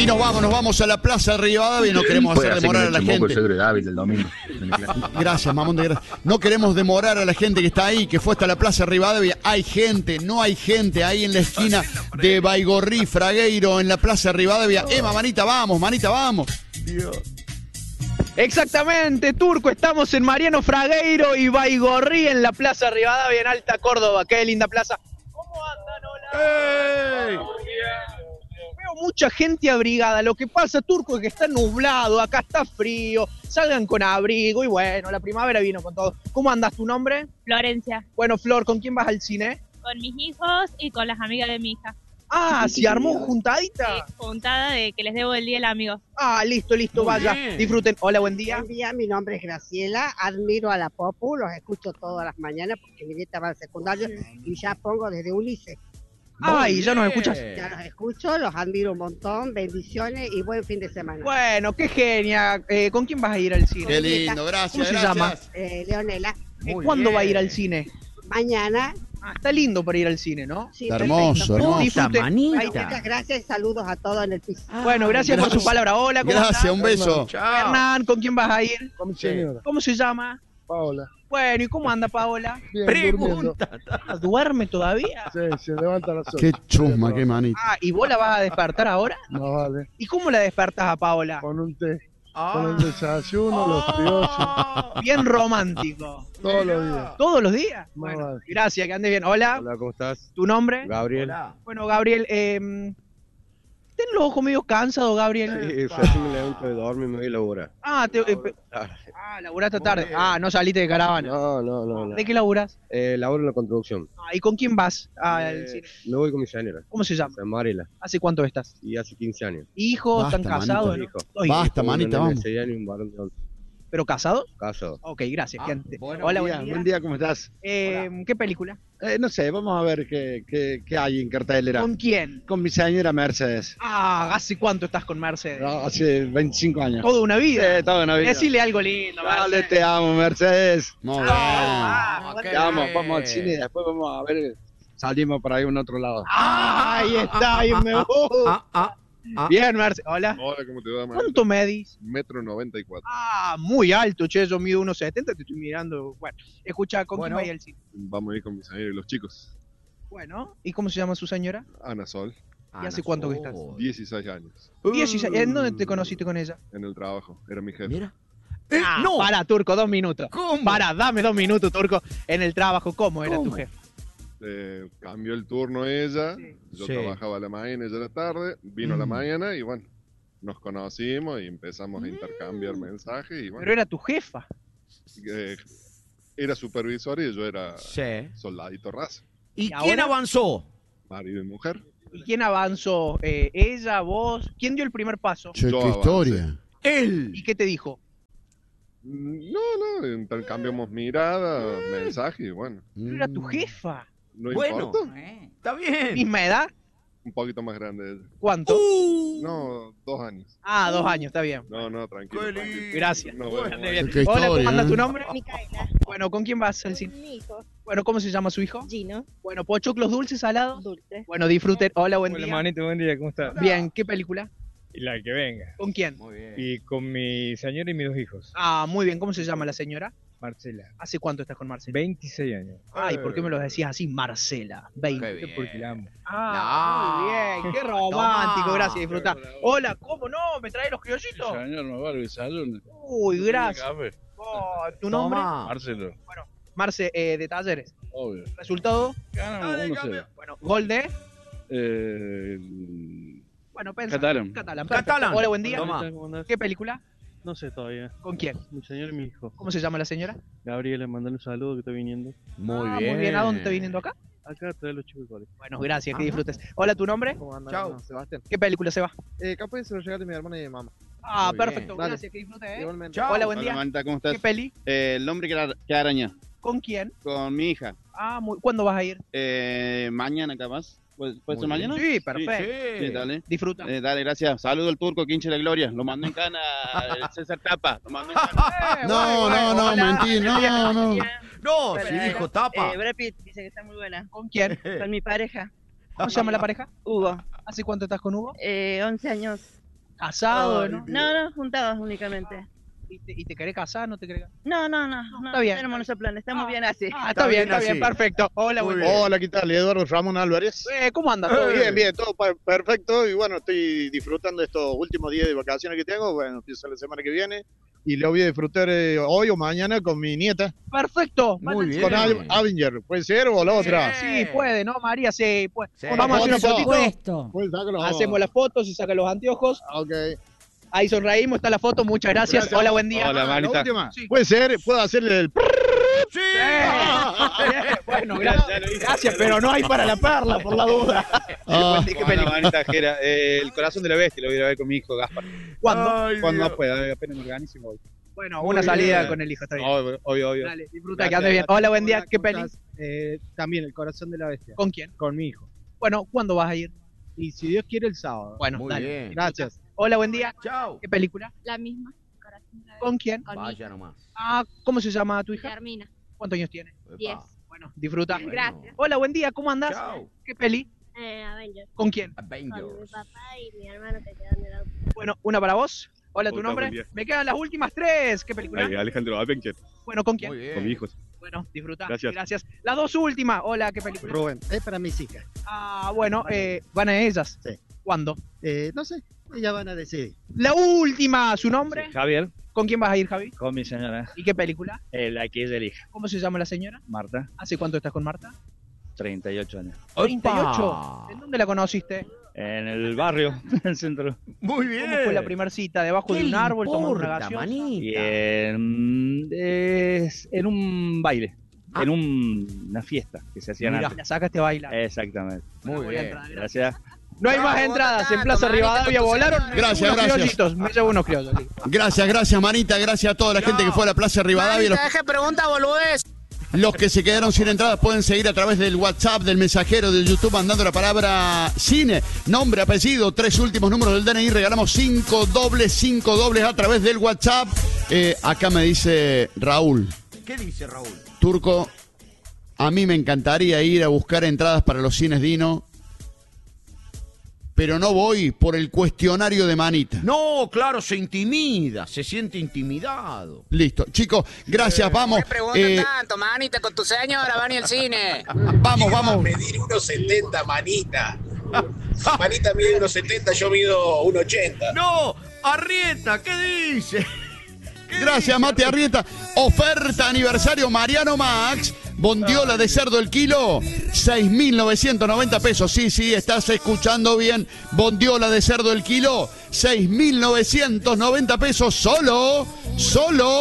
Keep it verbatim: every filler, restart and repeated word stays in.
Y nos vamos, nos vamos a la Plaza de Rivadavia y no queremos hacer demorar a la gente. El domingo. Gracias, mamón de gracias. No queremos demorar a la gente que está ahí, que fue hasta la Plaza de Rivadavia. Hay gente, no hay gente ahí en la esquina de Baigorrí, Fragueiro, en la Plaza de Rivadavia. Emma, manita, vamos, manita, vamos. Dios. Exactamente, Turco, estamos en Mariano Fragueiro y Baigorrí en la Plaza Rivadavia en Alta Córdoba. Qué linda plaza. ¿Cómo andan? Hola. ¡Ey! Veo mucha gente abrigada. Lo que pasa, Turco, es que está nublado, acá está frío. Salgan con abrigo y bueno, la primavera vino con todo. ¿Cómo andas? ¿Tu nombre? Florencia, Bueno, Flor, ¿con quién vas al cine? con mis hijos y con las amigas de mi hija. Ah, ¿se armó juntadita? Sí, juntada de que les debo el día al amigo. Ah, listo, listo, Muy vaya. bien. Disfruten. Hola, buen día. Buen día, mi nombre es Graciela, admiro a la Popu, los escucho todas las mañanas porque mi nieta va al secundario y ya pongo desde Ulises. Ay, ya nos escuchas. Ya los escucho, los admiro un montón, bendiciones y buen fin de semana. Bueno, qué genia. Eh, ¿Con quién vas a ir al cine? Qué lindo, gracias, ¿Cómo se gracias. llama? Eh, Leonela, Eh, Muy ¿Cuándo bien. va a ir al cine? mañana. Ah, está lindo para ir al cine, ¿no? Sí, Está perfecto. hermoso, hermoso. Disfruten. Ay, muchas gracias y saludos a todos en el piso. Bueno, gracias, por su palabra. Hola, ¿cómo Gracias, estás? un beso. Hernán, ¿con quién vas a ir? Con mi señora, ¿Cómo se llama? Paola. Bueno, ¿y cómo anda Paola? Bien, durmiendo. Ah, ¿Duerme todavía? Sí, se levanta a las ocho. Qué chusma, qué manita. Ah, ¿y vos la vas a despertar ahora? No vale. ¿Y cómo la despertas a Paola? Con un té. Con el desayuno, los piojos, Bien romántico. todos los días. ¿Todos los días? No Bueno, vale. gracias, que andes bien. Hola, Hola, ¿cómo estás? ¿tu nombre? Gabriel. Bueno, Gabriel, eh, ¿ten los ojos medio cansados, Gabriel? Sí, recién me levanto de dormir y me voy a laburar. Ah, te, eh, pe- ah, laburaste tarde. Ah, no saliste de caravana. No, no, no. no. ¿De qué laburas? Eh, laburo en la construcción. Ah, ¿y con quién vas al Eh, cine? me voy con mi señora, ¿Cómo se llama? se llama Marela, ¿Hace cuánto estás? y hace quince años. ¿Hijos? Basta, ¿Están casados? manito. ¿no? Hijo. Dos hijos. Basta, Una manita, nena de vamos. seis años y un varón de once. ¿Pero casados? Casado. Ok, gracias. Ah, gente. bueno, Hola, buen buen día, día. buen día, ¿cómo estás? Eh, ¿Qué película? Eh, no sé, vamos a ver qué, qué, qué hay en cartelera. ¿Con quién? Con mi señora Mercedes. Ah, ¿hace cuánto estás con Mercedes? No, hace veinticinco años. Toda una vida. Sí, toda una vida. Decirle algo lindo, Dale, Mercedes. te amo, Mercedes. Muy bien. Ah, Te amo, vamos al cine y después vamos a ver, salimos por ahí a un otro lado. ah, ahí está, ahí me gusta. Bien, Mercedes. Hola. Hola, ¿cómo te va, man? ¿Cuánto medís? Metro noventa y cuatro. Ah, muy alto, che, yo mido uno setenta, te estoy mirando. Bueno, escucha, ¿con Bueno. quién va a ir al cine? Vamos a ir con mi señora y los chicos. Bueno, ¿y cómo se llama su señora? Ana Sol, ¿Y hace cuánto que estás? dieciséis años. dieciséis. ¿En dónde te conociste con ella? En el trabajo, era mi jefe. Mira. Eh, Ah, no. Para, Turco, dos minutos. ¿Cómo? Para, dame dos minutos, Turco. En el trabajo, ¿cómo era tu ¿Cómo? jefe? Eh, cambió el turno ella, Sí. yo Sí. trabajaba a la mañana, ella a la tarde, vino a la Mm. mañana y bueno, nos conocimos y empezamos a intercambiar mensajes y bueno, Pero era tu jefa. eh, era supervisor y yo era Sí. soldadito raza, ¿Y ¿Y quién ahora? avanzó? marido y mujer. ¿Y quién avanzó? Eh, ¿Ella, vos? ¿Quién dio el primer paso? Che, Yo qué avancé. historia. Él. ¿Y qué te dijo? Mm, No, no, intercambiamos miradas, mensajes y bueno, Pero era tu Mm. jefa. no Bueno. importa, Está bien. ¿Misma edad? un poquito más grande ella. ¿Cuánto? Uh. No, dos años. Ah, dos años, está bien. No, no, tranquilo. Qué tranquilo. lindo. Gracias. Nos Bueno, vemos. Ande bien. Qué Hola, ¿cómo historia, anda ¿eh? tu nombre? Micaela, Bueno, ¿con quién vas al con cine? mi hijo, Bueno, ¿cómo se llama su hijo? Gino, Bueno, ¿pochoclos dulces, salados? dulce. Bueno, disfruten. Hola, buen Hola, día. manito, buen día, ¿cómo estás? Bien, ¿qué película? Y la que venga. ¿Con quién? Muy bien. Y con mi señora y mis dos hijos. Ah, muy bien. ¿Cómo se llama la señora? Marcela, ¿Hace cuánto estás con Marcela? veintiséis años. Ay, ¿por qué me lo decías así? Marcela, veinte. Qué bien. Porque la amo. Ah, No. muy bien. Qué romántico. Gracias, disfruta. Hola, ¿cómo no? ¿Me trae los criollitos? Señor, no va al desayuno. Uy, gracias. Café. Oh, ¿tu nombre? Toma. Marcelo, Marce, eh, de Talleres. obvio. ¿Resultado? Ganamos uno cero. Bueno, gol de... Eh, Bueno, pensa. Catalán. Catalán. perfecto. Catalán. Hola, buen día. Toma. ¿Qué película? No sé todavía. ¿Con quién? Mi señor y mi hijo. ¿Cómo se llama la señora? Gabriela, mandale un saludo que está viniendo. Muy Ah, bien. Muy bien. ¿A dónde está viniendo acá? Acá trae los chicos de colegio. Bueno, gracias, que Ajá. disfrutes. Hola, ¿tu nombre? ¿Cómo andan? Chau. No, Sebastián. ¿Qué película se va? Eh, capaz se lo regale mi hermana y mi mamá. Ah, Muy perfecto. bien. Dale. Gracias, que disfrutes. ¿eh? Igualmente. Chao. Hola, buen día. Manita, ¿cómo estás? ¿Qué peli? Eh, el hombre que, ara- que araña. ¿Con quién? Con mi hija. Ah, muy... ¿cuándo vas a ir? Eh, mañana, capaz. ¿Puede, puede ser Muy bien. mañana? Sí, perfecto. Sí, dale. Disfruta. Eh, dale, gracias. Saludo al turco, que hinche la gloria. Lo mandó en cana el César Tapa. Lo mandó en cana. Eh, No, bueno, no, no, hola. mentí, no, no. No, si dijo tapa. Eh, Brad Pitt dice que está muy buena. ¿Con quién? Con mi pareja, ¿Cómo se llama la pareja? Hugo. ¿Hace cuánto estás con Hugo? Eh, once años. Casado, Ay, ¿no? No, no, juntados únicamente. ¿Y te, y te querés casar? ¿No te querés casar? No, no, no, no, está bien. tenemos nuestro plan, estamos bien así. Ah, está, bien, está bien, perfecto. Hola, buen día. Hola, ¿qué tal? Eduardo Ramón Álvarez. Eh, ¿Cómo andas? ¿Todo bien? Bien, bien, todo pa- perfecto. Y bueno, estoy disfrutando de estos últimos días de vacaciones que tengo. Bueno, empieza la semana que viene. Y lo voy a disfrutar eh, hoy o mañana con mi nieta. Perfecto. Muy bien. Con Al- Avenger. ¿Puede ser o la otra? Sí, puede, ¿no, María? Sí, puede. Sí. Vamos a hacer una Por fotito. Puesto. Pues sácalo. Hacemos las fotos y saca los anteojos. Ok. Ahí sonreímos, está la foto. Muchas gracias. Gracias. Hola, buen día. Hola, Ah, la manita. última. Sí. Puede ser, puedo hacerle el... ¡Sí! Bien, bueno, gracias, gracias, pero no hay para la perla, por la duda. Ah, ¿Qué Hola, película? manita Jera. Eh, el corazón de la bestia lo voy a ir a ver con mi hijo Gaspar. ¿Cuándo? ay, Cuando Dios. pueda, apenas me organizo y me voy. Bueno, Muy una salida bien. con el hijo, está bien. Obvio, obvio, obvio. Dale, disfruta, Gracias, que ande bien. gracias. Hola, buen día. Hola, ¿Qué ¿cómo peli? estás? Eh, también El corazón de la bestia. ¿Con quién? Con mi hijo. Bueno, ¿cuándo vas a ir? Y si Dios quiere, el sábado. Bueno, Muy dale. bien. Gracias. Hola, buen día. Chao. ¿Qué película? La misma. ¿Con quién? Con mi Vaya nomás. Ah, ¿cómo se llama tu hija? Carmina. ¿Cuántos años tiene? Diez. Bueno, disfruta. Bueno. Gracias. Hola, buen día. ¿Cómo andas? Chao. ¿Qué peli? Eh, Avengers. ¿Con quién? Con mi Avengers. papá y mi hermano que quedó en el auto. Bueno, una para vos. Hola, ¿tu Hola, nombre? buen día. Me quedan las últimas tres. ¿Qué película? Alejandro Avenger, Bueno, ¿con quién? Muy bien. con mi hijo. Bueno, disfruta. Gracias. Gracias. Las dos últimas. Hola, ¿qué película? Rubén, es para mis hijas. Ah, bueno, eh, van a ellas. Sí. ¿Cuándo? Eh, no sé, ellas van a decidir. La última, ¿su nombre? Javier, ¿Con quién vas a ir, Javi? con mi señora, ¿Y qué película? eh, la que ella elija. ¿Cómo se llama la señora? Marta, ¿Hace cuánto estás con Marta? treinta y ocho años. treinta y ocho. Opa. ¿En dónde la conociste? En el barrio, en el centro. Muy bien. ¿Cómo fue la primera cita? ¿Debajo ¿Qué de un le árbol tomando una importa, gaseosa? manita? Y en, es- en un baile, Ah. en un- una fiesta que se hacía Mirá. antes. La sacaste a bailar. Exactamente. Muy Voy a bien. entrar, Gracias. No hay más entradas en Plaza Rivadavia. Volaron. Me Gracias, llevo unos gracias. criollitos, Me llevo unos criollos. sí. Gracias, gracias, manita. Gracias a toda la gente que fue a la Plaza Rivadavia. Los, Deje pregunta, boludez. los que se quedaron sin entradas pueden seguir a través del WhatsApp, del mensajero, del YouTube, mandando la palabra cine, nombre, apellido, tres últimos números del D N I. Regalamos cinco dobles, cinco dobles a través del WhatsApp. Eh, acá me dice Raúl. ¿Qué dice Raúl? Turco, a mí me encantaría ir a buscar entradas para los cines Dino, pero no voy por el cuestionario de manita. No, claro, se intimida, se siente intimidado. Listo. Chicos, gracias, vamos. Eh, tanto, manita, con tu señora, van al cine. vamos, vamos. Medir uno setenta, manita. Manita mide uno setenta, yo mido uno ochenta. No, Arrieta, ¿qué dice? Gracias, Mate Arrieta. Oferta aniversario Mariano Max. Bondiola de cerdo el kilo, seis mil novecientos noventa pesos. Sí, sí, estás escuchando bien. Bondiola de cerdo el kilo, seis mil novecientos noventa pesos. Solo, solo